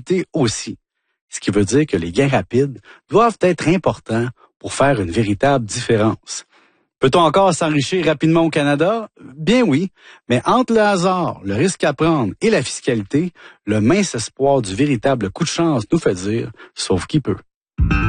fiscalité aussi. Ce qui veut dire que les gains rapides doivent être importants pour faire une véritable différence. Peut-on encore s'enrichir rapidement au Canada? Bien oui, mais entre le hasard, le risque à prendre et la fiscalité, le mince espoir du véritable coup de chance nous fait dire, sauf qui peut.